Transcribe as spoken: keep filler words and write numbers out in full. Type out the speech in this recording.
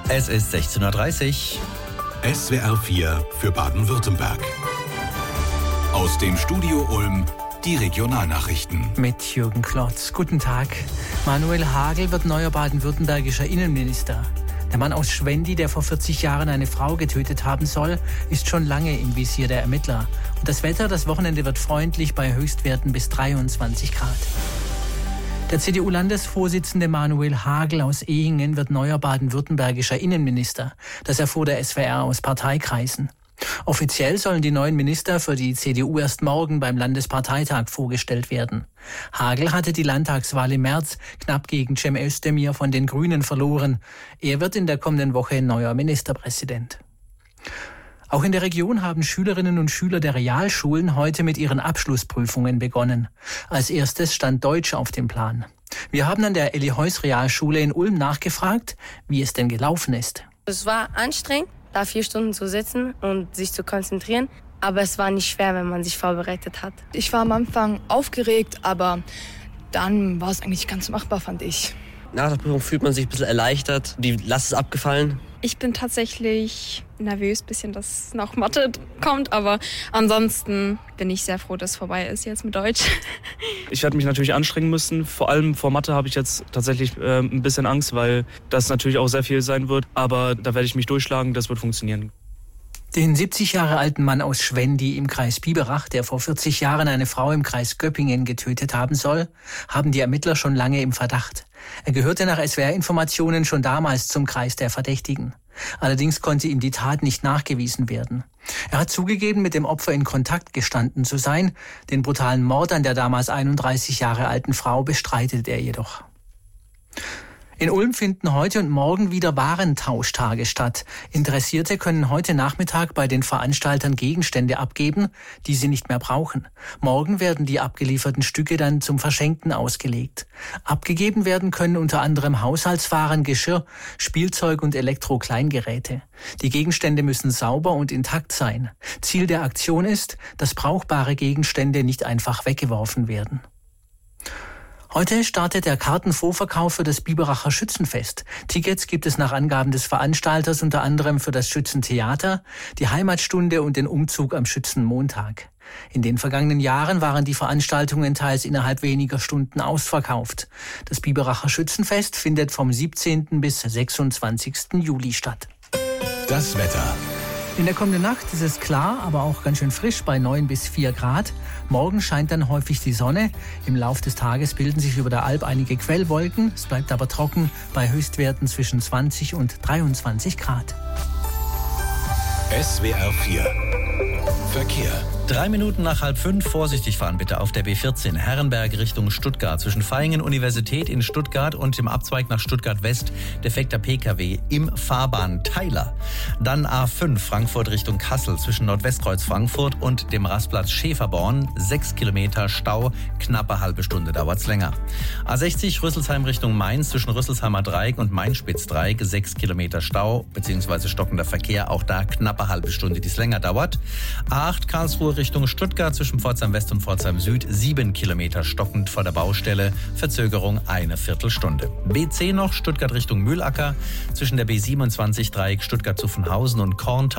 Es ist sechzehn Uhr dreißig. S W R vier für Baden-Württemberg. Aus dem Studio Ulm die Regionalnachrichten. Mit Jürgen Klotz. Guten Tag. Manuel Hagel wird neuer baden-württembergischer Innenminister. Der Mann aus Schwendi, der vor vierzig Jahren eine Frau getötet haben soll, ist schon lange im Visier der Ermittler. Und das Wetter, das Wochenende wird freundlich bei Höchstwerten bis dreiundzwanzig Grad. Der C D U-Landesvorsitzende Manuel Hagel aus Ehingen wird neuer baden-württembergischer Innenminister. Das erfuhr der S W R aus Parteikreisen. Offiziell sollen die neuen Minister für die C D U erst morgen beim Landesparteitag vorgestellt werden. Hagel hatte die Landtagswahl im März knapp gegen Cem Özdemir von den Grünen verloren. Er wird in der kommenden Woche neuer Ministerpräsident. Auch in der Region haben Schülerinnen und Schüler der Realschulen heute mit ihren Abschlussprüfungen begonnen. Als erstes stand Deutsch auf dem Plan. Wir haben an der Elli-Heuss-Realschule in Ulm nachgefragt, wie es denn gelaufen ist. Es war anstrengend, da vier Stunden zu sitzen und sich zu konzentrieren. Aber es war nicht schwer, wenn man sich vorbereitet hat. Ich war am Anfang aufgeregt, aber dann war es eigentlich ganz machbar, fand ich. Nach der Prüfung fühlt man sich ein bisschen erleichtert. Die Last ist abgefallen. Ich bin tatsächlich nervös, bisschen, dass noch Mathe kommt, aber ansonsten bin ich sehr froh, dass es vorbei ist jetzt mit Deutsch. Ich werde mich natürlich anstrengen müssen. Vor allem vor Mathe habe ich jetzt tatsächlich äh, ein bisschen Angst, weil das natürlich auch sehr viel sein wird. Aber da werde ich mich durchschlagen, das wird funktionieren. Den siebzig Jahre alten Mann aus Schwendi im Kreis Biberach, der vor vierzig Jahren eine Frau im Kreis Göppingen getötet haben soll, haben die Ermittler schon lange im Verdacht. Er gehörte nach S W R-Informationen schon damals zum Kreis der Verdächtigen. Allerdings konnte ihm die Tat nicht nachgewiesen werden. Er hat zugegeben, mit dem Opfer in Kontakt gestanden zu sein. Den brutalen Mord an der damals einunddreißig Jahre alten Frau bestreitet er jedoch. In Ulm finden heute und morgen wieder Warentauschtage statt. Interessierte können heute Nachmittag bei den Veranstaltern Gegenstände abgeben, die sie nicht mehr brauchen. Morgen werden die abgelieferten Stücke dann zum Verschenken ausgelegt. Abgegeben werden können unter anderem Haushaltswaren, Geschirr, Spielzeug und Elektro-Kleingeräte. Die Gegenstände müssen sauber und intakt sein. Ziel der Aktion ist, dass brauchbare Gegenstände nicht einfach weggeworfen werden. Heute startet der Kartenvorverkauf für das Biberacher Schützenfest. Tickets gibt es nach Angaben des Veranstalters unter anderem für das Schützentheater, die Heimatstunde und den Umzug am Schützenmontag. In den vergangenen Jahren waren die Veranstaltungen teils innerhalb weniger Stunden ausverkauft. Das Biberacher Schützenfest findet vom siebzehnten bis sechsundzwanzigsten Juli statt. Das Wetter. In der kommenden Nacht ist es klar, aber auch ganz schön frisch bei neun bis vier Grad. Morgen scheint dann häufig die Sonne. Im Lauf des Tages bilden sich über der Alp einige Quellwolken. Es bleibt aber trocken bei Höchstwerten zwischen zwanzig und dreiundzwanzig Grad. S W R vier Verkehr. Drei Minuten nach halb fünf. Vorsichtig fahren bitte auf der B vierzehn Herrenberg Richtung Stuttgart. Zwischen Vaihingen Universität in Stuttgart und dem Abzweig nach Stuttgart West defekter P K W im Fahrbahnteiler. Dann A fünf Frankfurt Richtung Kassel zwischen Nordwestkreuz Frankfurt und dem Rastplatz Schäferborn. Sechs Kilometer Stau, knappe halbe Stunde dauert's länger. A sechzig Rüsselsheim Richtung Mainz zwischen Rüsselsheimer Dreieck und Mainz-Spitzdreieck. Sechs Kilometer Stau bzw. stockender Verkehr. Auch da knappe halbe Stunde, die es länger dauert. A acht Karlsruhe Richtung Stuttgart zwischen Pforzheim West und Pforzheim Süd, sieben Kilometer stockend vor der Baustelle, Verzögerung eine Viertelstunde. B zehn noch, Stuttgart Richtung Mühlacker, zwischen der B siebenundzwanzig Dreieck Stuttgart-Zuffenhausen und Korntal